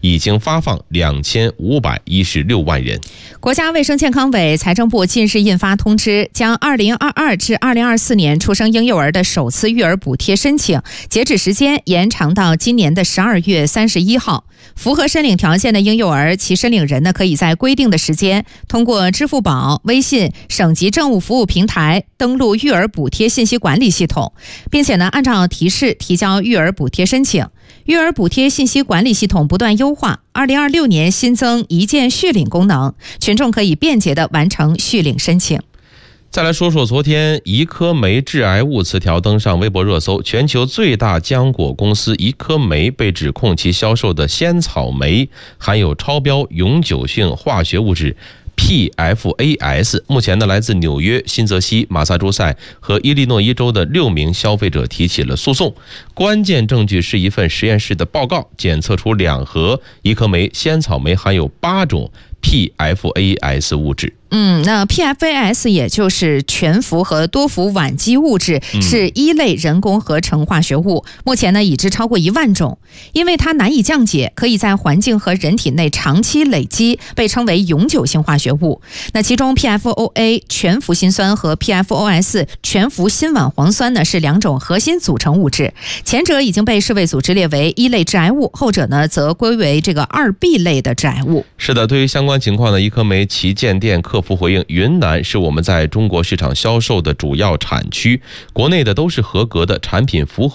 已经发放2516万人。 国家卫生健康委、财政部近日印发通知，将2022至2024年出生婴幼儿的首次育儿补贴申请截止时间延长到今年的12月31号。符合申领条件的婴幼儿，其申领人呢可以在规定的时间通过支付宝、微信、省级政务服务平台登录育儿补贴信息管理系统，并且呢按照提示提交育儿补贴申请。育儿补贴信息管理系统不断优化，2026年新增一键续领功能，群众可以便捷地完成续领申请。 再来说说昨天怡科酶致癌物词条登上微博热搜，全球最大浆果公司怡科酶被指控其销售的仙草酶含有超标永久性化学物质PFAS。 目前呢，来自纽约、新泽西、马萨诸塞和伊利诺伊州的6名消费者提起了诉讼。关键证据是一份实验室的报告，检测出2盒怡科酶仙草酶含有8种 PFAS 物质。 那 PFAS 也就是全氟和多氟烷基物质，是一类人工合成化学物，目前呢已知超过1万种。因为它难以降解，可以在环境和人体内长期累积，被称为永久性化学物。那其中 PFOA 全氟辛酸和 PFOS 全氟辛烷磺酸呢是2种核心组成物质，前者已经被世卫组织列为1类致癌物，后者呢则归为这个2B 类的致癌物。 是的，对于相关情况呢，怡科酶旗舰店客服回应，云南是我们在中国市场销售的主要产区，国内的都是合格的产品符合